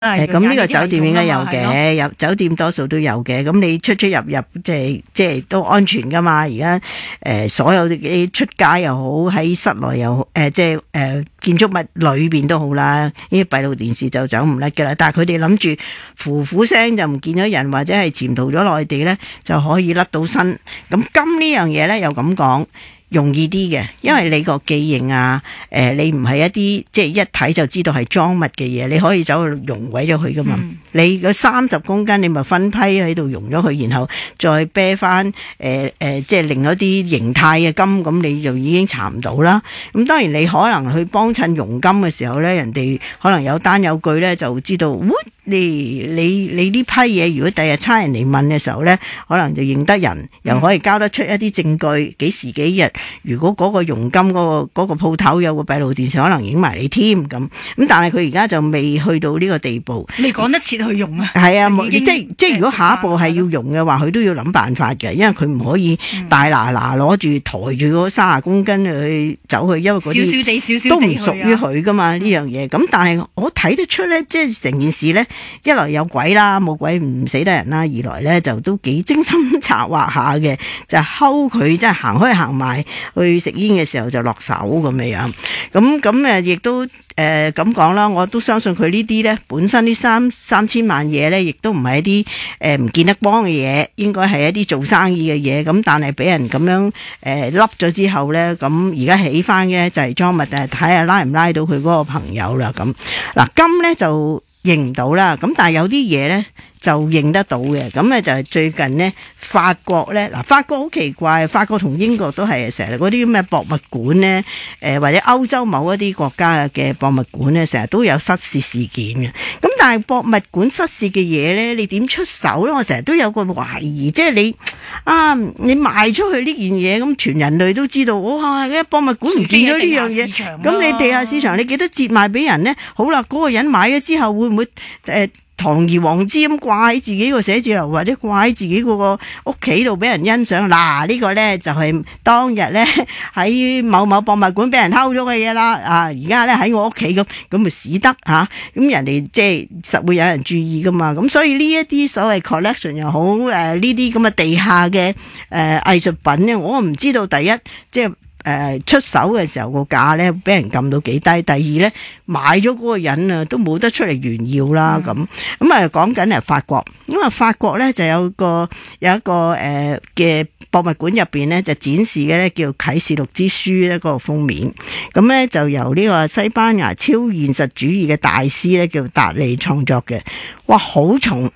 咁呢個酒店應該有嘅，有酒店多數都有嘅。咁你出入即係都安全噶嘛？而家所有啲出街又好，喺室內又好，建築物裏邊都好啦。呢啲閉路電視就走唔甩噶啦。但係佢哋諗住呼呼聲就唔見咗人，或者係潛逃咗內地咧，就可以甩到身。咁金呢樣嘢咧又咁講。容易啲嘅，因為你個記認啊，你唔係一啲即係一睇就知道係贓物嘅嘢，你可以走去溶毀咗佢噶嘛。你個30公斤，你咪分批喺度溶咗佢，然後再啤翻即係另一啲形態嘅金，咁你就已經查唔到啦。咁當然你可能去幫襯熔金嘅時候咧，人哋可能有單有據咧，就知道你呢批嘢，如果第日差人嚟問嘅時候咧，可能就認得人，又可以交得出一啲證據，幾時幾日。如果嗰個熔金嗰個鋪頭有個閉路電視，可能影埋你添咁。但係佢而家就未去到呢個地步， 未趕得切去用啊。 係啊，即係如果下一步係要用嘅話，佢都要諗辦法嘅，因為佢唔可以大拿攞住抬住嗰30公斤去走去，因為嗰啲少都唔屬於佢噶嘛呢樣嘢。咁但係我睇得出咧，即係成件事咧，一來有鬼啦，冇鬼唔死得人啦；二來咧就都幾精心策劃下嘅，就睺佢即係行開行埋。去食煙嘅時候就落手咁樣，咁亦都咁講啦，我都相信佢呢啲咧，本身呢三千萬嘢咧，亦都唔係一啲唔見得光嘅嘢，應該係一啲做生意嘅嘢。咁但係俾人咁樣笠咗之後咧，咁而家起翻嘅就係贓物，睇下拉唔拉到佢嗰個朋友啦。咁嗱金咧就認唔到啦，咁但係有啲嘢咧就認得到嘅。咁咧就係最近呢，法國咧，法國好奇怪，法國同英國都係成日嗰啲咩博物館咧，或者歐洲某一啲國家嘅博物館咧，成日都有失竊事件嘅。咁但係博物館失竊嘅嘢咧，你點出手咧？我成日都有個懷疑，即係你賣出去呢件嘢，咁全人類都知道，哇！博物館唔見咗呢樣嘢，咁你地下市場你記得折賣俾人咧？好啦，嗰個人買咗之後會唔會堂而皇之咁掛喺自己個寫字樓，或者掛喺自己嗰個屋企度俾人欣賞？嗱，呢個咧就係當日咧喺某某博物館俾人偷咗嘅嘢啦。而家咧喺我屋企咁咪使得吓？咁人哋即係實會有人注意噶嘛。咁所以呢一啲所謂 collection 又好，呢啲咁嘅地下嘅藝術品咧，我唔知道第一即係。出手嘅時候個價咧俾人撳到幾低，第二咧買咗嗰個人啊都冇得出嚟炫耀啦。咁講緊係法國，咁法國咧就有一個嘅博物館入邊咧就展示嘅咧叫《啟示錄之書》咧個封面，咁咧就由呢個西班牙超現實主義嘅大師咧叫達利創作嘅，哇好重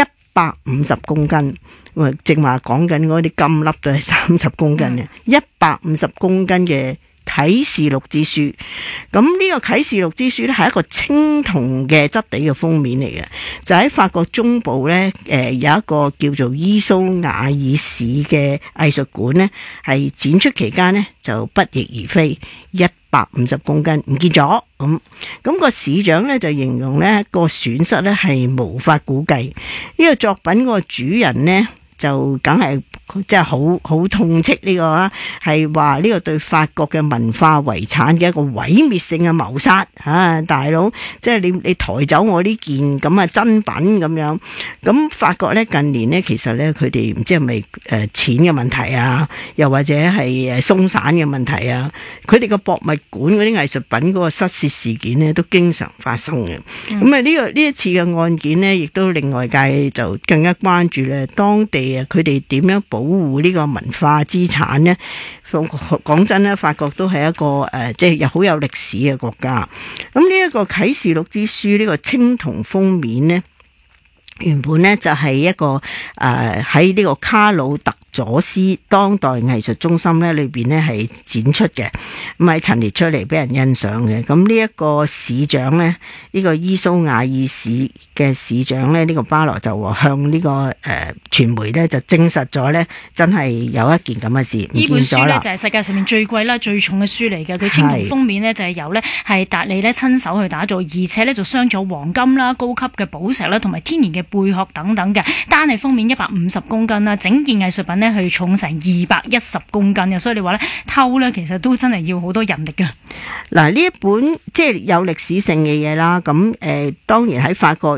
150公斤。正話講緊嗰啲金粒都係30公斤嘅，150公斤嘅啟示錄之書。咁呢個啟示錄之書咧係一個青銅嘅質地嘅封面嚟嘅，就喺法國中部咧有一個叫做伊蘇瓦爾市嘅藝術館咧，係展出期間咧就不翼而飛，150公斤唔見咗。咁個市長咧就形容咧個損失咧係無法估計。呢個作品個主人咧就梗係即係好痛斥呢個係話呢個對法國嘅文化遺產嘅一個毀滅性嘅謀殺大佬，即係你抬走我呢件咁嘅珍品咁樣。咁法國咧近年咧其實咧佢哋唔知係咪錢嘅問題啊，又或者係鬆散嘅問題啊，佢哋個博物館嗰啲藝術品嗰個失竊事件咧都經常發生嘅。咁呢一次嘅案件咧，亦都令外界就更加關注咧當地佢哋點樣保護呢個文化資產呢？講真咧，法國都係一個即係又好有歷史嘅國家。咁呢一個啟示錄之書呢個青銅封面呢，原本呢就係一個喺呢個卡魯特佐斯當代藝術中心咧裏邊咧係展出嘅，咁係陳列出嚟俾人欣賞嘅。咁呢一個市長咧，呢個伊蘇瓦爾市嘅市長咧，呢個巴羅就向呢個傳媒咧就證實咗咧，真係有一件咁嘅事唔見咗啦。呢本書咧就係世界上面最貴啦、最重嘅書嚟嘅。佢青銅封面咧就係由咧係達利咧親手去打造，而且咧就鑲咗黃金啦、高級嘅寶石啦，同埋天然嘅貝殼等等嘅。單係封面150公斤啦，整件藝術品咧佢重成210公斤嘅，所以你話咧偷咧其實都真係要好多人力㗎。嗱，呢一本即係有歷史性嘅嘢啦，咁當然喺法國